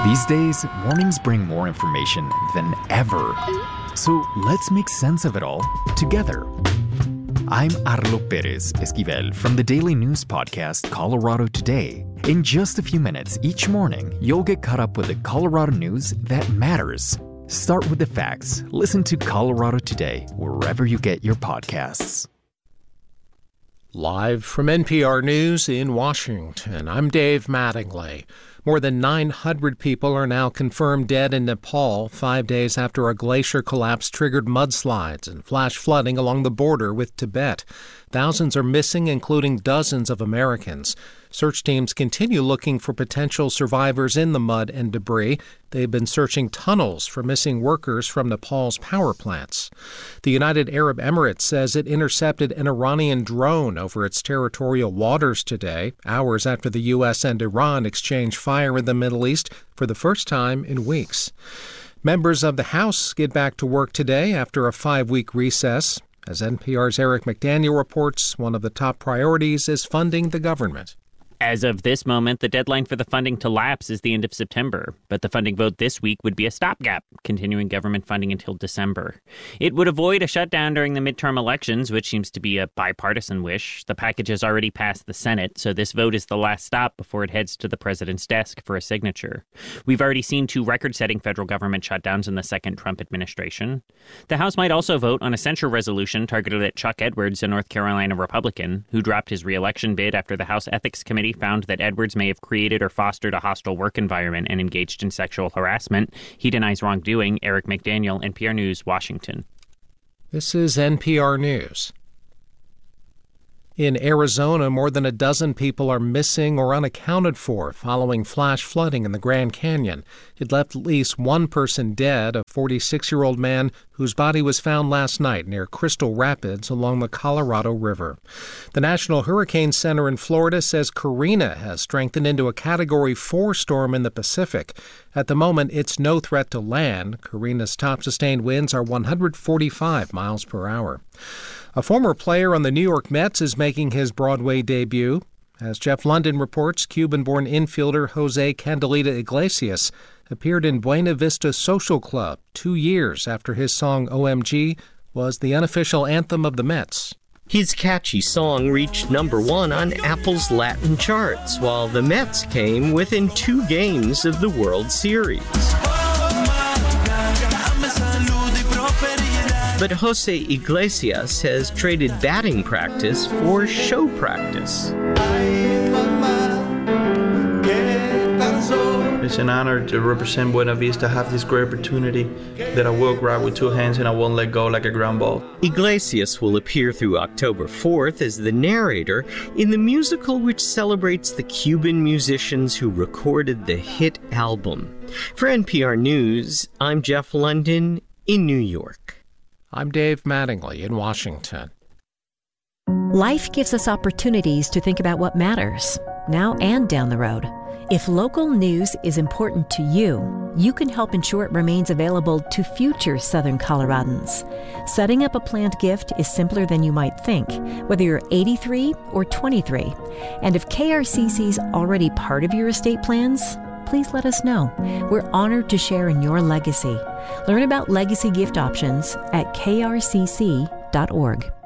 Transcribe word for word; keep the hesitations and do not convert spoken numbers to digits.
These days, mornings bring more information than ever. So let's make sense of it all together. I'm Arlo Perez Esquivel from the daily news podcast Colorado Today. In just a few minutes each morning, you'll get caught up with the Colorado news that matters. Start with the facts. Listen to Colorado Today wherever you get your podcasts. Live from N P R News in Washington, I'm Dave Mattingly. More than nine hundred people are now confirmed dead in Nepal, five days after a glacier collapse triggered mudslides and flash flooding along the border with Tibet. Thousands are missing, including dozens of Americans. Search teams continue looking for potential survivors in the mud and debris. They've been searching tunnels for missing workers from Nepal's power plants. The United Arab Emirates says it intercepted an Iranian drone over its territorial waters today, hours after the U S and Iran exchanged fire in the Middle East for the first time in weeks. Members of the House get back to work today after a five-week recess. As N P R's Eric McDaniel reports, one of the top priorities is funding the government. As of this moment, the deadline for the funding to lapse is the end of September, but the funding vote this week would be a stopgap, continuing government funding until December. It would avoid a shutdown during the midterm elections, which seems to be a bipartisan wish. The package has already passed the Senate, so this vote is the last stop before it heads to the president's desk for a signature. We've already seen two record-setting federal government shutdowns in the second Trump administration. The House might also vote on a censure resolution targeted at Chuck Edwards, a North Carolina Republican, who dropped his re-election bid after the House Ethics Committee found that Edwards may have created or fostered a hostile work environment and engaged in sexual harassment. He denies wrongdoing. Eric McDaniel, N P R News, Washington. This is N P R News. In Arizona, more than a dozen people are missing or unaccounted for following flash flooding in the Grand Canyon. It left at least one person dead, a forty-six-year-old man whose body was found last night near Crystal Rapids along the Colorado River. The National Hurricane Center in Florida says Karina has strengthened into a Category four storm in the Pacific. At the moment, it's no threat to land. Karina's top sustained winds are one hundred forty-five miles per hour. A former player on the New York Mets is making his Broadway debut. As Jeff London reports, Cuban-born infielder Jose Candelita Iglesias appeared in Buena Vista Social Club two years after his song O M G was the unofficial anthem of the Mets. His catchy song reached number one on Apple's Latin charts, while the Mets came within two games of the World Series. But Jose Iglesias has traded batting practice for show practice. It's an honor to represent Buena Vista, have this great opportunity that I will grab with two hands and I won't let go like a ground ball. Iglesias will appear through October fourth as the narrator in the musical which celebrates the Cuban musicians who recorded the hit album. For N P R News, I'm Jeff London in New York. I'm Dave Mattingly in Washington. Life gives us opportunities to think about what matters, now and down the road. If local news is important to you, you can help ensure it remains available to future Southern Coloradans. Setting up a planned gift is simpler than you might think, whether you're eighty-three or twenty-three. And if K R C C's already part of your estate plans, please let us know. We're honored to share in your legacy. Learn about legacy gift options at K R C C dot org.